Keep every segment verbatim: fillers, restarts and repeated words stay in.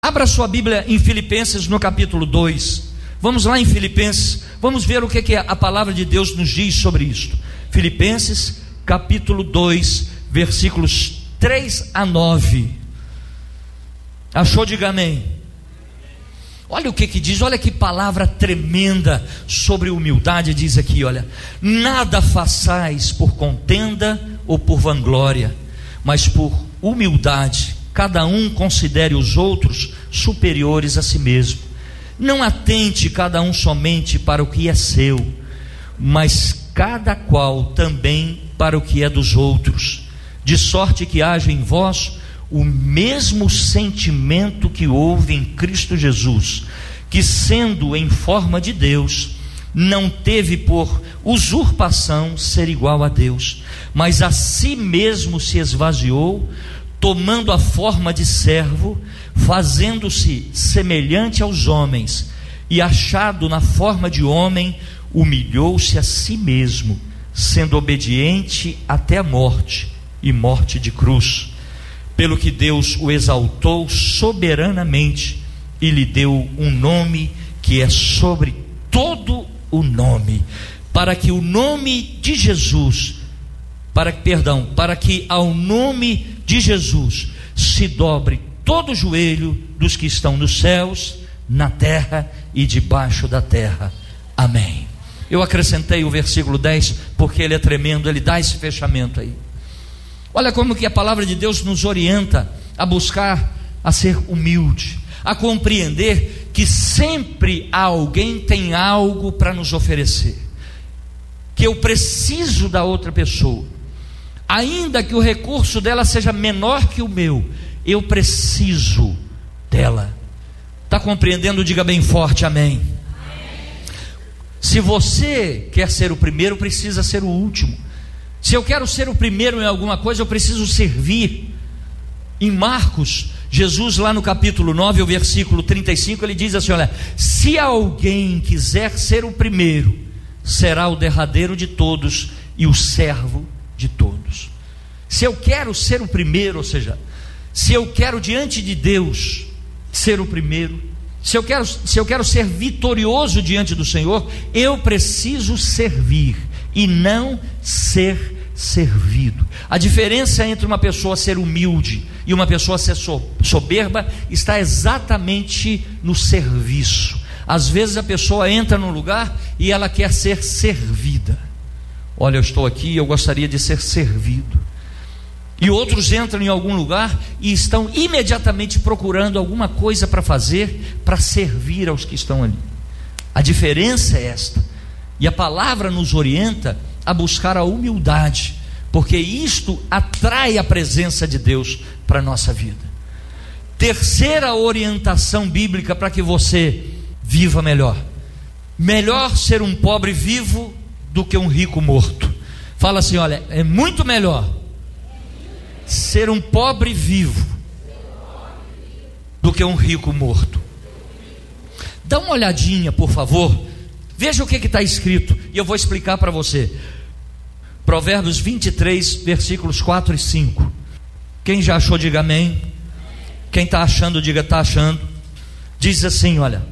Abra sua Bíblia em Filipenses no capítulo dois. Vamos lá em Filipenses, vamos ver o que, que a palavra de Deus nos diz sobre isto. Filipenses capítulo dois, versículos três a nove. Achou? Diga amém. Olha o que que diz, olha que palavra tremenda sobre humildade. Diz aqui, olha: nada façais por contenda ou por vanglória, mas por humildade cada um considere os outros superiores a si mesmo. Não atente cada um somente para o que é seu, mas cada qual também para o que é dos outros, de sorte que haja em vós o mesmo sentimento que houve em Cristo Jesus, que sendo em forma de Deus, não teve por usurpação ser igual a Deus, mas a si mesmo se esvaziou, tomando a forma de servo, fazendo-se semelhante aos homens, e achado na forma de homem, humilhou-se a si mesmo, sendo obediente até a morte, e morte de cruz. Pelo que Deus o exaltou soberanamente e lhe deu um nome que é sobre todo o nome, para que o nome de Jesus, para que, perdão, para que ao nome de Jesus se dobre todo o joelho dos que estão nos céus, na terra e debaixo da terra. Amém. Eu acrescentei o versículo dez porque ele é tremendo, ele dá esse fechamento aí. Olha como que a palavra de Deus nos orienta a buscar a ser humilde, a compreender que sempre alguém tem algo para nos oferecer, que eu preciso da outra pessoa, ainda que o recurso dela seja menor que o meu, eu preciso dela. Está compreendendo? Diga bem forte amém. Amém. Se você quer ser o primeiro, precisa ser o último. Se eu quero ser o primeiro em alguma coisa, eu preciso servir. Em Marcos, Jesus lá no capítulo nove, o versículo trinta e cinco, ele diz assim: olha, se alguém quiser ser o primeiro, será o derradeiro de todos e o servo de todos. Se eu quero ser o primeiro, ou seja, se eu quero diante de Deus ser o primeiro, se eu quero, se eu quero ser vitorioso diante do Senhor, eu preciso servir e não ser servido. A diferença entre uma pessoa ser humilde e uma pessoa ser soberba está exatamente no serviço. Às vezes a pessoa entra num lugar e ela quer ser servida. Olha, eu estou aqui e eu gostaria de ser servido. E outros entram em algum lugar e estão imediatamente procurando alguma coisa para fazer, para servir aos que estão ali. A diferença é esta. E a palavra nos orienta a buscar a humildade, porque isto atrai a presença de Deus para a nossa vida. Terceira orientação bíblica para que você viva melhor: melhor ser um pobre vivo do que um rico morto. Fala assim, olha, é muito melhor ser um pobre vivo do que um rico morto. Dá uma olhadinha, por favor, veja o que está escrito e eu vou explicar para você. Provérbios vinte e três, versículos quatro e cinco. Quem já achou, diga amém. Quem está achando, diga está achando. Diz assim, olha: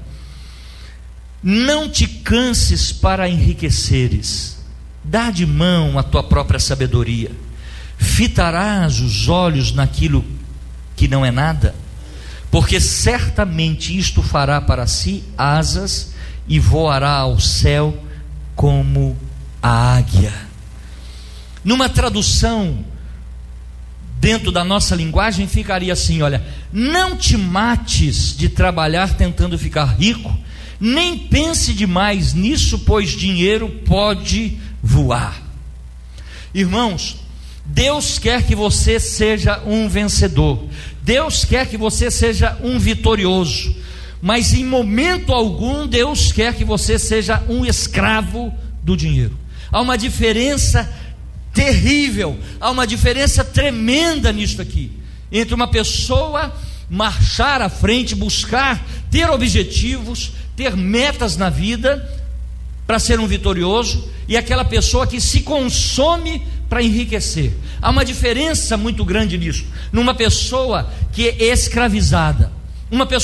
não te canses para enriqueceres, dá de mão a tua própria sabedoria. Fitarás os olhos naquilo que não é nada, porque certamente isto fará para si asas e voará ao céu como a águia. Numa tradução dentro da nossa linguagem ficaria assim, olha: não te mates de trabalhar tentando ficar rico, nem pense demais nisso, pois dinheiro pode voar. Irmãos, Deus quer que você seja um vencedor, Deus quer que você seja um vitorioso, mas em momento algum Deus quer que você seja um escravo do dinheiro. Há uma diferença terrível, há uma diferença tremenda nisto aqui, entre uma pessoa marchar à frente, buscar ter objetivos, ter metas na vida para ser um vitorioso, e aquela pessoa que se consome para enriquecer. Há uma diferença muito grande nisso. Numa pessoa que é escravizada, uma pessoa